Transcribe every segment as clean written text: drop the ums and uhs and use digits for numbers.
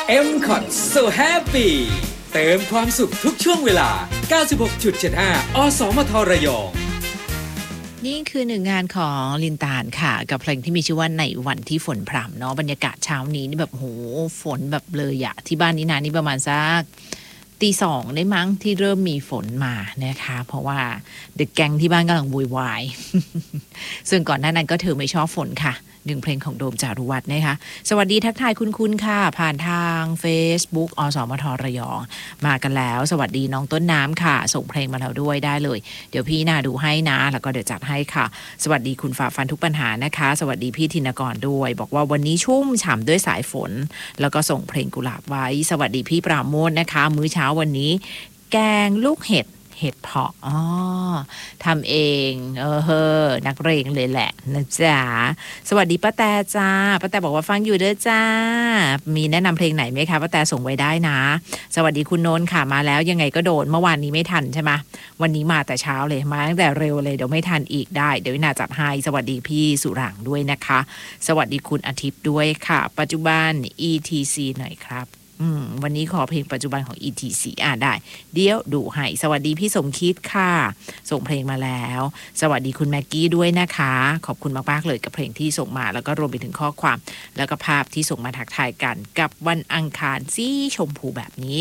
M-Cot So Happy เติมความสุขทุกช่วงเวลา 96.75 อสมทระยองนี่คือหนึ่งงานของลินตาลค่ะกับเพลงที่มีชื่อว่าในวันที่ฝนพรำเนาะบรรยากาศเช้านี้นี่แบบโหฝนแบบเลยอะที่บ้านนี้นะนี่ประมาณสักตี 2ได้มั้งที่เริ่มมีฝนมานะคะเพราะว่าเด็กแก๊งที่บ้านกำลังวุ่นวาย ซึ่งก่อนหน้านั้นก็เธอไม่ชอบฝนค่ะหนึ่งเพลงของโดมจารุวัฒน์นะคะสวัสดีทักทายคุณค่ะผ่านทาง Facebook อสมทระยองมากันแล้วสวัสดีน้องต้นน้ำค่ะส่งเพลงมาแล้วด้วยได้เลยเดี๋ยวพี่นาดูให้นะแล้วก็เดี๋ยวจัดให้ค่ะสวัสดีคุณฝ่าฟันทุกปัญหานะคะสวัสดีพี่ธินกรด้วยบอกว่าวันนี้ชุ่มฉ่ำด้วยสายฝนแล้วก็ส่งเพลงกุหลาบไว้สวัสดีพี่ปราโมทนะคะมื้อเช้าวันนี้แกงลูกเห็ดเพาะทำเองนักเรงเลยแหละนะจ๊ะสวัสดีป้าแตจ้าป้าแตบอกว่าฟังอยู่เด้อจ้ามีแนะนำเพลงไหนไหมคะป้าแตส่งไว้ได้นะสวัสดีคุณโนนค่ะมาแล้วยังไงก็โดนเมื่อวานนี้ไม่ทันใช่ไหมวันนี้มาแต่เช้าเลยมาตั้งแต่เร็วเลยเดี๋ยวไม่ทันอีกได้เดี๋ยววินาจัดให้สวัสดีพี่สุรังด้วยนะคะสวัสดีคุณอาทิตย์ด้วยค่ะปัจจุบัน ETC หน่อยครับวันนี้ขอเพลงปัจจุบันของ ETC ได้เดี๋ยวดูให้สวัสดีพี่สมคิดค่ะส่งเพลงมาแล้วสวัสดีคุณแม็กกี้ด้วยนะคะขอบคุณมากๆเลยกับเพลงที่ส่งมาแล้วก็รวมไปถึงข้อความแล้วก็ภาพที่ส่งมาทักทายกันกับวันอังคารสีชมพูแบบนี้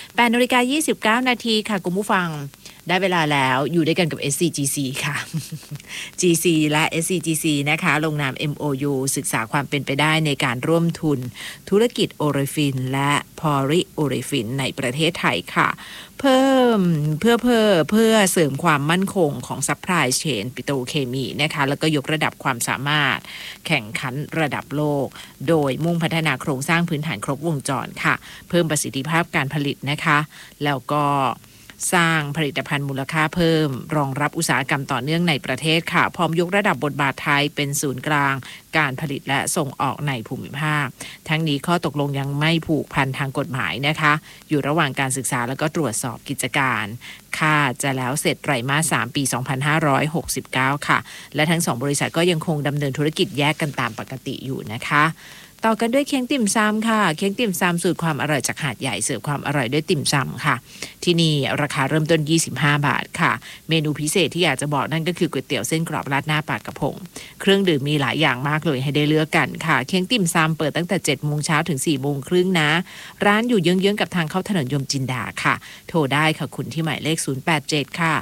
8:29 นาทีค่ะคุณผู้ฟังได้เวลาแล้วอยู่ด้วยกันกับ SCGC ค่ะ GC และ SCGC นะคะลงนาม MOU ศึกษาความเป็นไปได้ในการร่วมทุนธุรกิจโอเรฟินและพอริโอเรฟินในประเทศไทยค่ะเพื่อเสริมความมั่นคงของซัพพลายเชนปิโตรเคมีนะคะแล้วก็ยกระดับความสามารถแข่งขันระดับโลกโดยมุ่งพัฒนาโครงสร้างพื้นฐานครบวงจรค่ะเพิ่มประสิทธิภาพการผลิตนะคะแล้วก็สร้างผลิตภัณฑ์มูลค่าเพิ่มรองรับอุตสาหกรรมต่อเนื่องในประเทศค่ะพร้อมยกระดับบทบาทไทยเป็นศูนย์กลางการผลิตและส่งออกในภูมิภาคทั้งนี้ข้อตกลงยังไม่ผูกพันทางกฎหมายนะคะอยู่ระหว่างการศึกษาแล้วก็ตรวจสอบกิจการค่าจะแล้วเสร็จไตรมาส 3 ปี 2569 ค่ะและทั้ง2บริษัทก็ยังคงดำเนินธุรกิจแยกกันตามปกติอยู่นะคะต่อกันด้วยเค้งติ่มซำค่ะเค้งติ่มซำสูตรความอร่อยจากหาดใหญ่เสิร์ฟความอร่อยด้วยติ่มซำค่ะที่นี่ราคาเริ่มต้น25 บาทค่ะเมนูพิเศษที่อยากจะบอกนั่นก็คือก๋วยเตี๋ยวเส้นกรอบราดหน้าปลากระพงเครื่องดื่มมีหลายอย่างมากเลยให้ได้เลือกกันค่ะเค้งติ่มซำเปิดตั้งแต่ 7 โมงเช้าถึง 4 โมงครึ่งนะร้านอยู่เยื้องๆกับทางเข้าถนนยมจินดาค่ะโทรได้ค่ะคุณที่หมายเลข087ค่ะ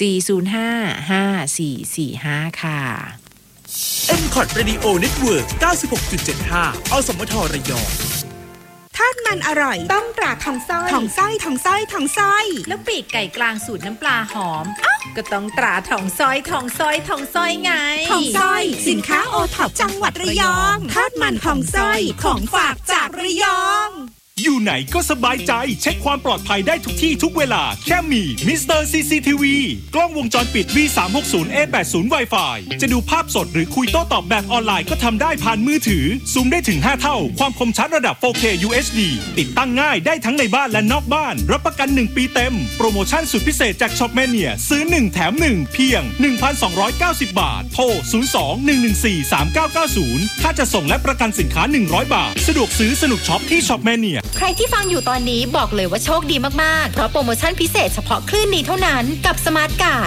4055445ค่ะ M-Cot Radio Network 96.75 อสมทระยองทอดมันอร่อยต้องตราทองสร้อยแล้วปีกไก่กลางสูตรน้ำปลาหอมก็ต้องตราทองสร้อยไงทองสร้อยสินค้าโอท็อปจังหวัดระยองทอดมันทองสร้อยของฝากจากระยองอยู่ไหนก็สบายใจเช็คความปลอดภัยได้ทุกที่ทุกเวลาแค่มีมิสเตอร์ CCTV กล้องวงจรปิด V360A80 Wi-Fi จะดูภาพสดหรือคุยโต้ตอบแบบออนไลน์ก็ทำได้ผ่านมือถือซูมได้ถึง5เท่าความคมชัดระดับ 4K UHD ติดตั้งง่ายได้ทั้งในบ้านและนอกบ้านรับประกัน1ปีเต็มโปรโมชั่นสุดพิเศษจากช็อปแมเนียซื้อ1แถม1เพียง 1,290 บาทโทร 02-114-3990 ถ้าจะส่งและประกันสินค้า100 บาทสะดวกซื้อสนุกช็อปที่ช็อปแมเนียใครที่ฟังอยู่ตอนนี้บอกเลยว่าโชคดีมากๆเพราะโปรโมชั่นพิเศษเฉพาะคลื่นนี้เท่านั้นกับสมาร์ทการ์ด